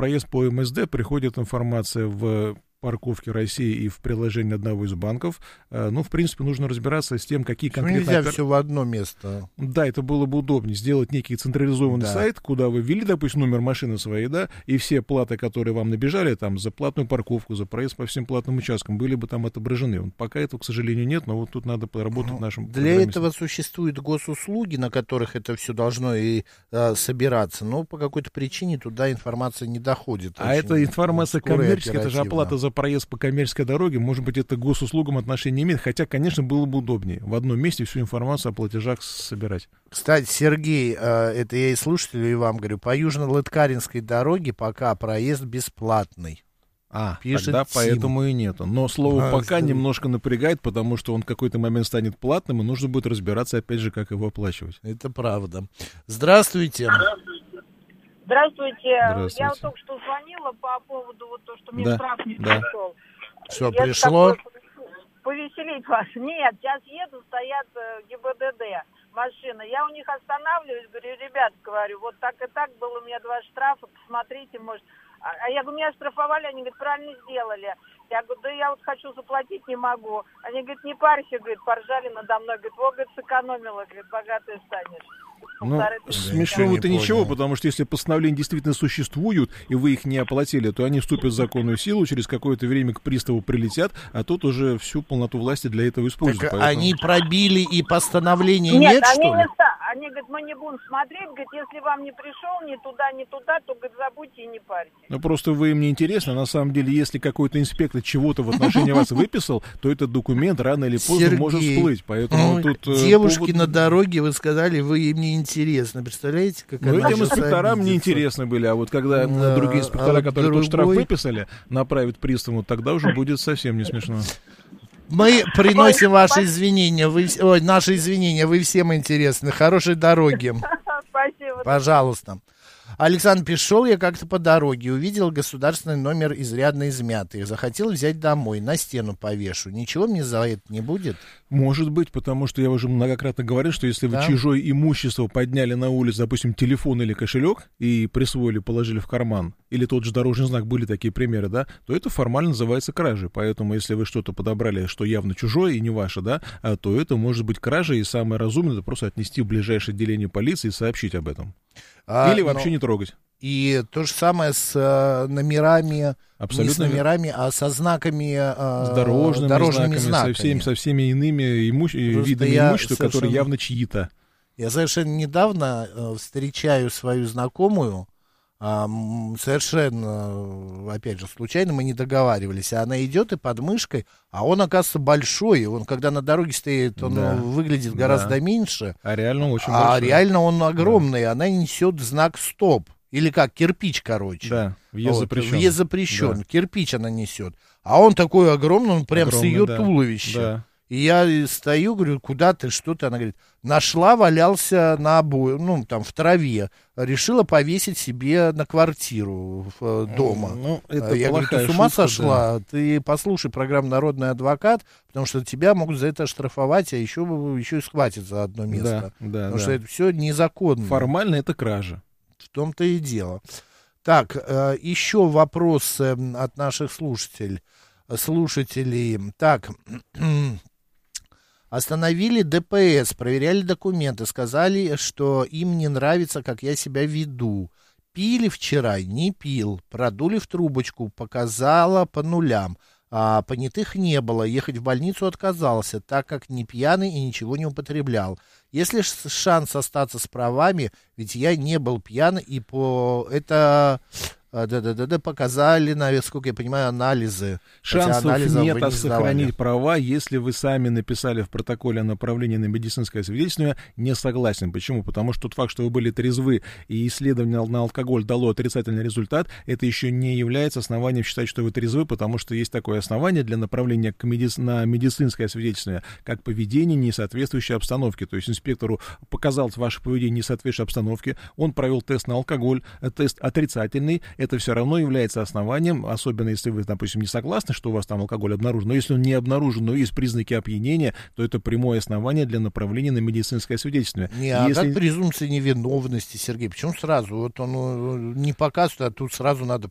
проезд по МСД приходит информация в парковки России и в приложении одного из банков. Ну, в принципе, нужно разбираться с тем, какие конкретно... Нельзя все в одно место. Да, это было бы удобнее. Сделать некий централизованный сайт, куда вы ввели, допустим, номер машины своей, да, и все платы, которые вам набежали, там, за платную парковку, за проезд по всем платным участкам, были бы там отображены. Пока этого, к сожалению, нет, но вот тут надо поработать нашим... Для этого существуют госуслуги, на которых это все должно и собираться, но по какой-то причине туда информация не доходит. А эта информация коммерческая, это же оплата за проезд по коммерческой дороге, может быть, это к госуслугам отношения не имеет, хотя, конечно, было бы удобнее в одном месте всю информацию о платежах собирать. Кстати, Сергей, это я и слушателю, и вам говорю, по Южно-Лыткаринской дороге пока проезд бесплатный. Пишет тогда Тим. Поэтому и нету. Но слово «пока» немножко напрягает, потому что он в какой-то момент станет платным, и нужно будет разбираться, опять же, как его оплачивать. Это правда. Здравствуйте. Здравствуйте. Я вот только что звонила по поводу вот того, что мне штраф не пришел. Что, пришло? Повеселить вас. Нет, сейчас еду, стоят ГИБДД машины. Я у них останавливаюсь, говорю, ребят, говорю, вот так и так было у меня 2 штрафа, посмотрите, может. А я говорю, меня штрафовали, они говорят, правильно сделали. Я говорю, да я вот хочу заплатить, не могу. Они говорят, не парься, говорит, поржали надо мной. Говорит, вот, говорит, сэкономила, говорит, богатый станешь. Ну, смешного-то ничего, потому что если постановления действительно существуют, и вы их не оплатили, то они вступят в законную силу, через какое-то время к приставу прилетят, а тут уже всю полноту власти для этого используют. Так поэтому... Они пробили и постановления нет, что ли? Они говорят, мы не будем смотреть, говорят, если вам не пришел ни туда, то, говорит, забудьте и не парьте. Ну, просто вы им не интересно. На самом деле, если какой-то инспектор чего-то в отношении вас выписал, то этот документ рано или поздно может всплыть. Поэтому тут девушки на дороге, вы сказали, вы им не интересно. Представляете, как ну, этим инспекторам не интересны были. А вот когда другие инспектора, которые тот штраф выписали, направят приставу, тогда уже будет совсем не смешно. Мы приносим ваши извинения. Наши извинения. Вы всем интересны. Хорошей дороги. Спасибо. Пожалуйста. Александр пишет, шел я как-то по дороге, увидел государственный номер изрядно измятый, захотел взять домой, на стену повешу. Ничего мне за это не будет? Может быть, потому что я уже многократно говорил, что если вы чужое имущество подняли на улице, допустим, телефон или кошелек, и присвоили, положили в карман, или тот же дорожный знак, были такие примеры, да, то это формально называется кражей. Поэтому, если вы что-то подобрали, что явно чужое и не ваше, да, то это может быть кражей, и самое разумное — это просто отнести в ближайшее отделение полиции и сообщить об этом. Или вообще не трогать. И то же самое с номерами, абсолютно не с номерами, а со знаками, с дорожными знаками. Со всеми иными видами имущества, которые явно чьи-то. Я совершенно недавно встречаю свою знакомую, совершенно, опять же, случайно мы не договаривались, а она идет и под мышкой, а он, оказывается, большой, он, когда на дороге стоит, он выглядит гораздо меньше. А реально очень большой. А реально он огромный, она несет знак «стоп». Или как, кирпич, короче. Да, въезд запрещен. Въезд запрещен, да. Кирпич она несет. А он такой огромный, он прям с ее туловища. Да. И я стою, говорю, куда ты, что ты? Она говорит, нашла, валялся на обои, ну, там, в траве. Решила повесить себе на квартиру дома. Ну, это я говорю, ты с ума сошла? Да. Ты послушай программу «Народный адвокат», потому что тебя могут за это оштрафовать, а еще и схватят за одно место. Да, потому что это все незаконно. Формально это кража. В том-то и дело. Так, еще вопросы от наших слушателей. Так, остановили ДПС, проверяли документы, сказали, что им не нравится, как я себя веду. Пили вчера, не пил, продули в трубочку, показала по нулям. А понятых не было, ехать в больницу отказался, так как не пьяный и ничего не употреблял. Есть ли шанс остаться с правами, ведь я не был пьян, и по это показали, насколько я понимаю, анализы. Шансов нет сохранить права, если вы сами написали в протоколе о направлении на медицинское свидетельствование, не согласен. Почему? Потому что тот факт, что вы были трезвы и исследование на алкоголь дало отрицательный результат, это еще не является основанием считать, что вы трезвы, потому что есть такое основание для направления на медицинское свидетельствование, как поведение, не соответствующее обстановке. То есть инспектору показалось ваше поведение не соответствующее обстановке, он провел тест на алкоголь, тест отрицательный, это все равно является основанием, особенно если вы, допустим, не согласны, что у вас там алкоголь обнаружен, но если он не обнаружен, но есть признаки опьянения, то это прямое основание для направления на медицинское свидетельствование. А как презумпция невиновности, Сергей? Почему сразу? Вот он не показывает, а тут сразу надо